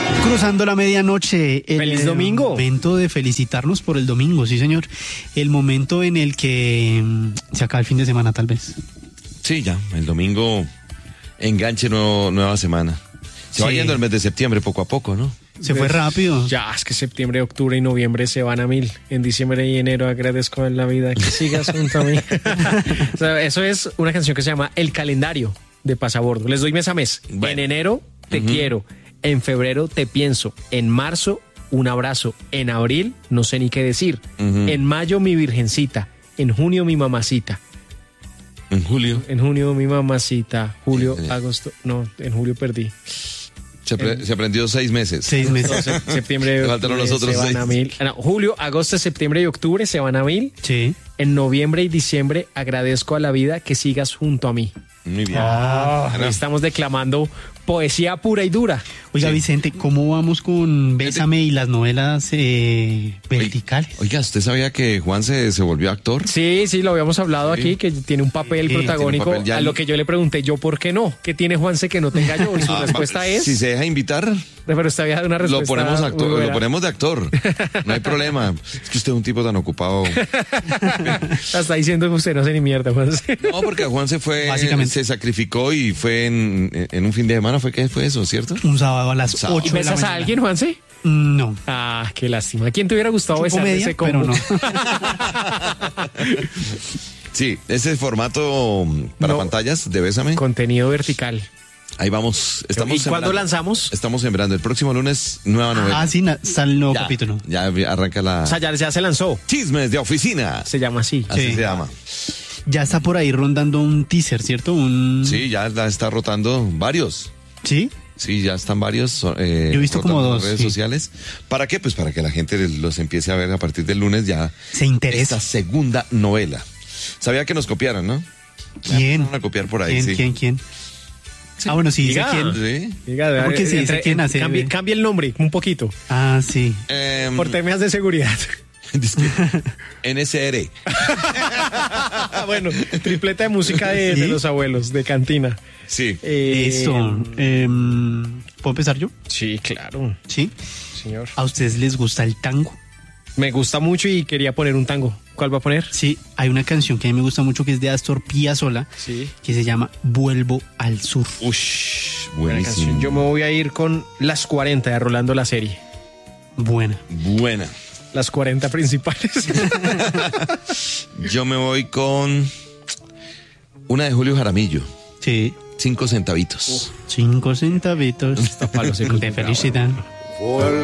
Cruzando la medianoche. ¡Feliz domingo! El momento de felicitarnos por el domingo, sí señor. El momento en el que se acaba el fin de semana, tal vez. Sí, ya, el domingo enganche nueva semana. Se va yendo el mes de septiembre poco a poco, ¿no? Se fue rápido. Ya, es que septiembre, octubre y noviembre se van a 1000. En diciembre y enero agradezco en la vida que sigas junto a mí. O sea, eso es una canción que se llama El Calendario de Pasabordo. Les doy mes a mes. Bueno. En enero, te quiero. En febrero, te pienso. En marzo, un abrazo. En abril, no sé ni qué decir. En mayo, mi virgencita. En junio, mi mamacita. En julio. En junio, mi mamacita. Julio, Sí. agosto. No, en julio perdí. Se aprendió 6 meses. 6 meses. Septiembre, Te faltaron los otros se van 6. a 1000. No, julio, agosto, septiembre y octubre se van a 1000. Sí. En noviembre y diciembre agradezco a la vida que sigas junto a mí. Muy bien. Ahí estamos declamando poesía pura y dura. Oiga, Sí. Vicente, ¿cómo vamos con Bésame y las novelas verticales? Oiga, ¿usted sabía que Juan se volvió actor? Sí, lo habíamos hablado Sí. aquí, que tiene un papel Sí, protagónico. tiene un papel ya A lo que yo le pregunté, ¿yo por qué no? ¿Qué tiene Juanse que no tenga yo? Y su respuesta es... Si se deja invitar, Pero usted había dado una respuesta lo ponemos muy buena. lo ponemos de actor. No hay problema. Es que usted es un tipo tan ocupado. Está diciendo que usted no hace ni mierda, Juanse. No, porque Juan Básicamente. se sacrificó y fue en un fin de semana, ¿fue eso, cierto? Un sábado a las Sábado. 8 de la ¿Besas mañana. a alguien, Juanse? No. Ah, qué lástima. ¿A quién te hubiera gustado Chupo besar de media, ese combo? pero no. Sí, ese formato para No. pantallas de Bésame. Contenido vertical. Ahí vamos. ¿Y cuándo sembrando. lanzamos? Estamos sembrando. El próximo lunes, nueva novela. Ah, sí, sale el nuevo Ya, capítulo. ya arranca la O sea, ya se lanzó. Chismes de Oficina. Se llama así. Así Sí. se llama. Ya está por ahí rondando un teaser, ¿cierto? Sí, ya la está rotando varios. ¿Sí? Sí, ya están varios. Yo he visto como 2, En redes sí. sociales. ¿Para qué? Pues para que la gente los empiece a ver a partir del lunes ya. Se interesa. Esta segunda novela. Sabía que nos copiaron, ¿no? ¿Quién? Van a copiar por ahí, sí. ¿Quién? Ah, bueno, sí, dice Diga. quién. Sí. Diga, ¿Cómo que sí? ¿Dice quién hace? Cambie el nombre un poquito. Ah, sí. Por temas de seguridad. NSR. Bueno, tripleta de música de ¿Sí? los abuelos, de cantina. Sí. Esto. ¿Puedo empezar yo? Sí, claro, Sí. señor. ¿A ustedes les gusta el tango? Me gusta mucho y quería poner un tango. ¿Cuál va a poner? Sí, hay una canción que a mí me gusta mucho que es de Astor Piazzolla, Sí. que se llama Vuelvo al Sur. Ush, Buena buenísimo. canción. Yo me voy a ir con Las 40 de Rolando la serie. Buena. Buena. Las 40 principales. Yo me voy con una de Julio Jaramillo. Sí. 5 centavitos. 5 centavitos. palos secos. Te felicitan.